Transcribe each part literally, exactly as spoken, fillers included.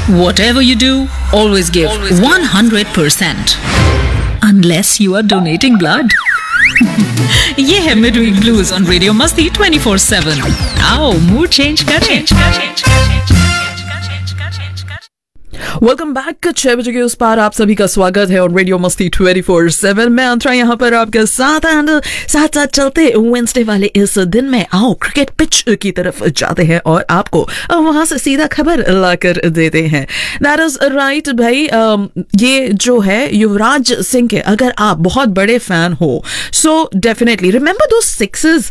Whatever you do, always give always one hundred percent. Unless you are donating blood. ये है Midweek Blues on Radio Masti twenty-four seven. आओ mood change करें. Welcome back. छह बजे के उस पार आप सभी का स्वागत है और रेडियो मस्ती ट्वेंटी फोर सेवन. मैं अंतरा यहाँ पर आपके साथ एंड साथ साथ चलते वेंसडे वाले इस दिन में आओ क्रिकेट पिच की तरफ जाते हैं और आपको वहां से सीधा खबर लाकर देते हैं. दैट इज राइट भाई. ये जो है युवराज सिंह के अगर आप बहुत बड़े फैन हो सो डेफिनेटली रिमेंबर दो सिक्सेस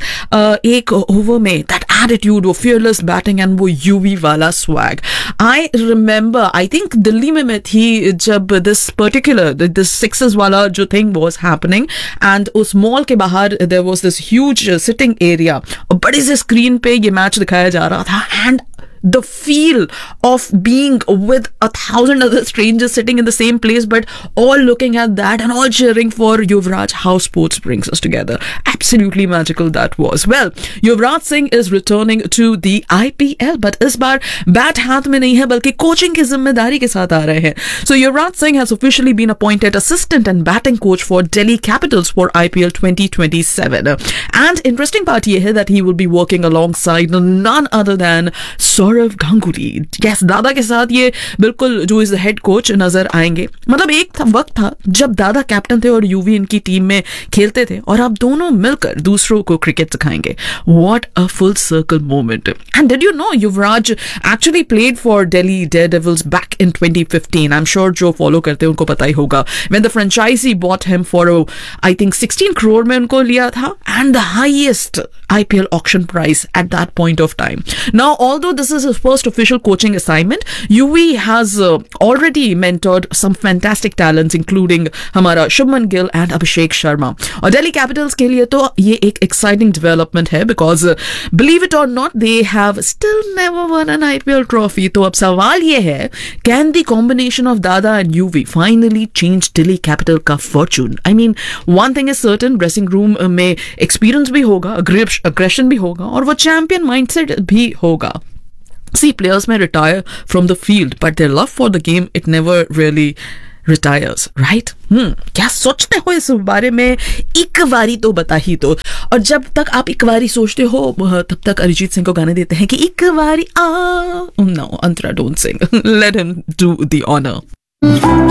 एक ओवर में. दैट एटीट्यूड, वो फियरलेस बैटिंग एंड वो यूवी वाला swag. I remember I think Delhi में मैं थी जब दिस पर्टिकुलर दिस सिक्सेस वाला जो थिंग वाज हैपनिंग एंड उस मॉल के बाहर there was this huge sitting area और बड़ी सी स्क्रीन पे ये मैच दिखाया जा रहा था and the feel of being with a thousand other strangers sitting in the same place but all looking at that and all cheering for Yuvraj. How sports brings us together. Absolutely magical that was. Well, Yuvraj Singh is returning to the I P L but इस बार bat हाथ में नहीं है बल्कि coaching की जिम्मेदारी के साथ आ रहे हैं. So Yuvraj Singh has officially been appointed assistant and batting coach for Delhi Capitals for I P L twenty twenty-seven. And interesting part ये है that he will be working alongside none other than Saurav Ganguly. Yes, दादा के साथ ये बिल्कुल जो is head coach नजर आएंगे. मतलब एक था, वक्त था जब दादा कैप्टन थे और यूवी इनकी टीम में खेलते थे और आप दोनों मिलकर दूसरों को क्रिकेट सिखाएंगे. What a full circle moment. And did you know Yuvraj actually played for Delhi Daredevils back in twenty fifteen. I am sure जो फॉलो करते हैं उनको पता ही होगा. When the franchise bought him for I think sixteen crore में उनको लिया था and the highest I P L auction price at that point of time. Now, although this is his first official coaching assignment, U V has uh, already mentored some fantastic talents, including हमारा Shubman Gill and Abhishek Sharma. और Delhi Capitals के लिए तो ये एक exciting development है because uh, believe it or not, they have still never won an I P L trophy. तो अब सवाल ये है, can the combination of Dada and U V finally change Delhi Capital का fortune? I mean, one thing is certain, dressing room में experience भी होगा, aggression भी होगा और वो चैंपियन माइंडसेट भी होगा. See, players may retire from the field, but their love for the game, it never really retires, right? Hmm, क्या सोचते हो इस बारे में? एक बारी तो बता ही दो. और जब तक आप एक बारी सोचते हो तब तक अरिजीत सिंह को गाने देते हैं कि एक बारी आ. No, Antara, don't sing. Let him do the honor.